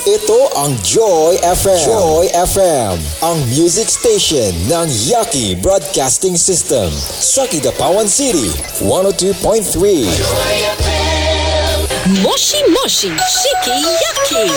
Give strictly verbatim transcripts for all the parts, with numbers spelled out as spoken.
Ito ang Joy F M. Joy F M, ang music station ng Yaki Broadcasting System sa Kidapawan City, one oh two point three. Joy F M. Moshi Moshi Shiki Yaki.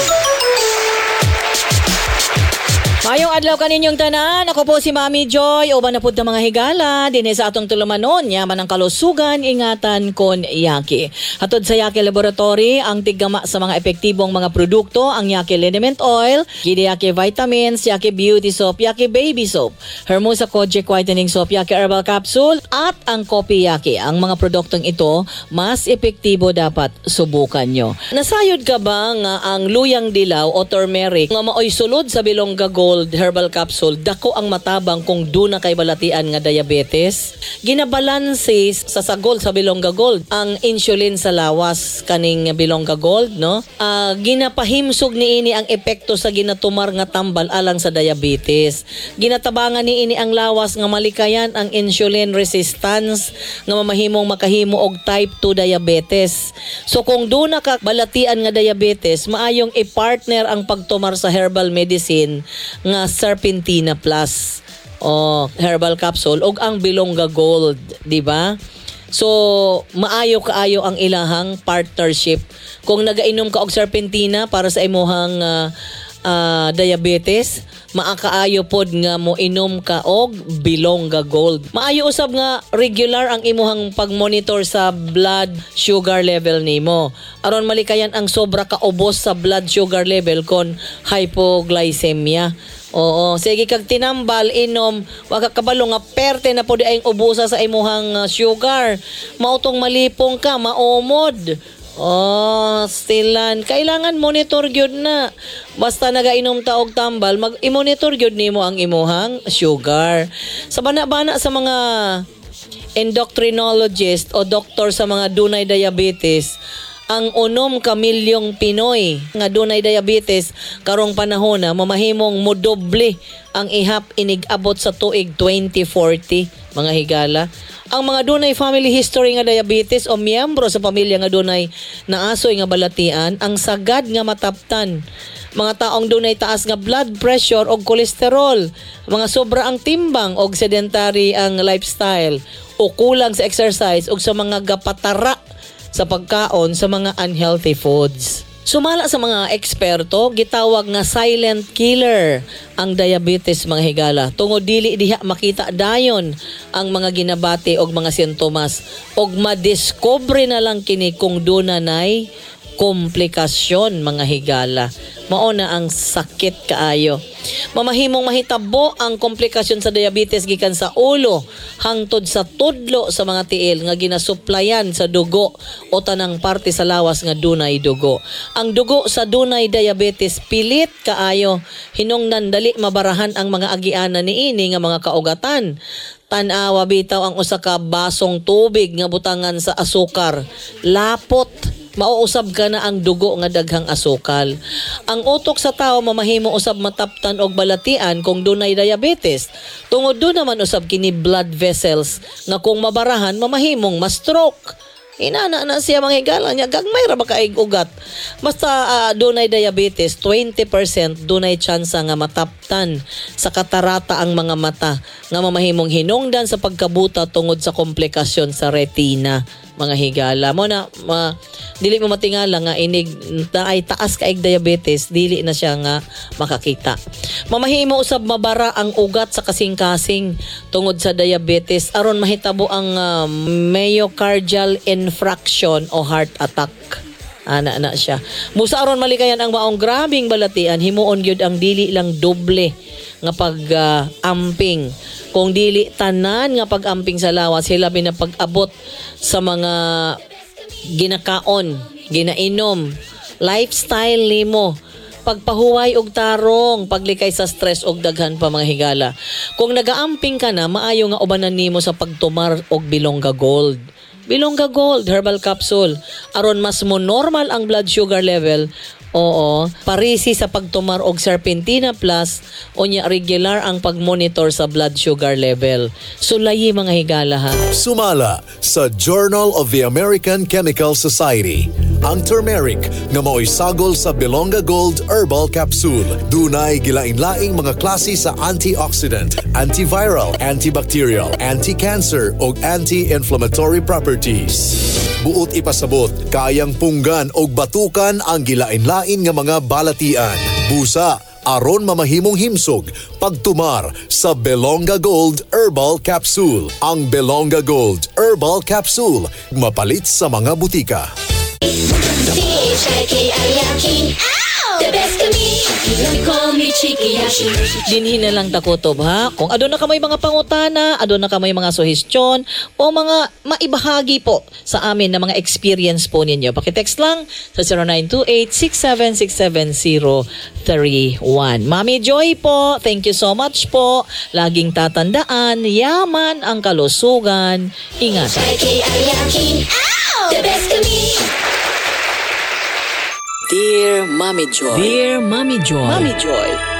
Mayong adlaw kaninyong tanan, ako po si Mami Joy, uban na pud ng mga higala, din sa atong tulumanon, yaman ang kalusugan, ingatan kon Yaki. Hatod sa Yaki Laboratory, ang tiggama sa mga epektibong mga produkto, ang Yaki Liniment Oil, Gidi Yaki Vitamins, Yaki Beauty Soap, Yaki Baby Soap, Hermosa Kojic Whitening Soap, Yaki Herbal Capsule, at ang Kopi Yaki. Ang mga produktong ito, mas epektibo dapat subukan nyo. Nasayod ka ba nga ang luyang dilaw o turmeric nga maoy sulod sa Bilongga Gold Herbal Capsule, dako ang matabang kung duna kay balatian nga diabetes? Ginabalanse sa sagol sa Bilongga Gold ang insulin sa lawas kaning Bilongga Gold, no? Uh, ginapahimsog niini ang epekto sa ginatumar nga tambal alang sa diabetes. Ginatabangan niini ang lawas nga malikayan ang insulin resistance nga mamahimong makahimo og type two diabetes. So kung duna ka balatian nga diabetes, maayong i-partner ang pagtumar sa herbal medicine nga Serpentina Plus o Herbal Capsule ug ang Bilongga Gold, di ba? So maayo kaayo ang ilahang partnership. Kung nagainom ka og Serpentina para sa imuhang uh, uh, diabetes, maakaayo pod nga mo inom ka og Bilongga Gold. Maayo usab nga regular ang imuhang pagmonitor sa blood sugar level nimo. Aron malikayan ang sobra ka ubos sa blood sugar level kon hypoglycemia. Oo, sige kag tinambal inom, wag ka kabalo nga perte na pud ay ubusa sa imuhang uh, sugar. Mautong malipong ka, maomod. Oh, stilan. Kailangan monitor gyud na. Basta nagainom ta og tambal, mag-i-monitor gyud nimo ang imuhang sugar. Sa bana-bana sa mga endocrinologist o doktor sa mga dunay diabetes, ang unom ka milyong Pinoy nga dunay diabetes karong panahon na mamahimong modoble ang ihap inig-abot sa tuig twenty forty, mga higala. Ang mga dunay family history nga diabetes o miyembro sa pamilya nga dunay naasoy nga balatian, ang sagad nga mataptan. Mga taong dunay taas nga blood pressure o kolesterol, mga sobra ang timbang o sedentary ang lifestyle, o kulang sa exercise o sa mga gapatara sa pagkaon sa mga unhealthy foods. Sumala sa mga eksperto, gitawag nga silent killer ang diabetes, mga higala. Tungod dili diha makita dayon ang mga ginabati og mga sintomas og madiscover na lang kini kung dunay komplikasyon, mga higala. Mao na ang sakit kaayo. Mamahimong mahitabo ang komplikasyon sa diabetes gikan sa ulo hangtod sa tudlo sa mga tiil nga ginasuplayan sa dugo o tanang parte sa lawas nga dunay dugo. Ang dugo sa dunay diabetes pilit kaayo, hinungdan dali mabarahan ang mga agiana niini nga mga kaugatan. Tan-awa bitaw ang usa ka basong tubig nga butangan sa asukar, lapot. Mauusab ka na ang dugo nga daghang asukal. Ang utok sa tao mamahimo usab mataptan og balatian kung dunay diabetes. Tungod do naman usab kini blood vessels nga kung mabarahan mamahimong ma-stroke. Inana na siya mga higala niya, gagmay ra ba kaig ugat. Basta uh, dunay diabetes, twenty percent dunay tsansa nga mataptan sa katarata ang mga mata nga mamahimong hinungdan sa pagkabuta tungod sa komplikasyon sa retina, mga higala. Mo na ma, dili mo matingala nga inig na ay taas kaig diabetes, dili na siya nga makakita. Mamahimo usab mabara ang ugat sa kasing-kasing tungod sa diabetes aron mahitabo ang uh, myocardial infarction o heart attack. Ana na siya. Musa aron malikayan ang maong grabing balatian, himuon gyud ang dili lang doble nga pag-amping. Uh, Kung dili tanan nga pag-amping sa lawas, sila binapag-abot sa mga ginakaon, ginainom, lifestyle nimo, pagpahuway og tarong, paglikay sa stress og daghan pa, mga higala. Kung nagaamping ka na, maayo nga ubanan nimo sa pagtumar og Bilongga Gold. Bilongga Gold Herbal Capsule aron mas mo normal ang blood sugar level. Oo, parisi sa pagtumar og Serpentina Plus, unya regular ang pagmonitor sa blood sugar level. Sulayi, mga higala, ha. Sumala sa Journal of the American Chemical Society ang turmeric nga mao'y sagol sa Belonga Gold Herbal Capsule. Dunay gilain-laing mga klase sa antioxidant, antiviral, antibacterial, anti-cancer o anti-inflammatory properties. Buot ipasabot, kayang punggan o batukan ang gilain-lain nga mga balatian. Busa, aron mamahimong himsog, pagtumar sa Belonga Gold Herbal Capsule. Ang Belonga Gold Herbal Capsule, mapalit sa mga butika. C H I K I Yaki. The best to me. You call me Chiki Yashi. Dinhi na lang takutob ha. Kung adon na kamay mga pangutana, adon na kamay mga suhestyon o mga maibahagi po sa amin na mga experience po ninyo. Pakitext lang sa zero nine two eight, six seven six seven zero three one. Mami Joy po, thank you so much po. Laging tatandaan, yaman ang kalusugan. Ingat. H I K I Yaki. The best to me. Dear Mommy Joy. Dear Mommy Joy. Mommy Joy.